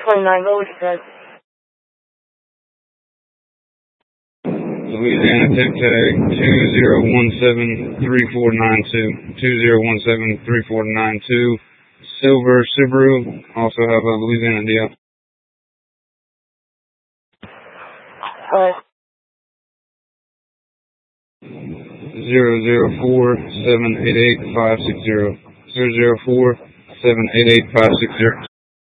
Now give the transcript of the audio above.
29, what would you say? Louisiana Tech Tag 2017-3492. 2017-3492. Silver Subaru. Also have a Louisiana deal. Alright. 004-788-560. 004-788-560.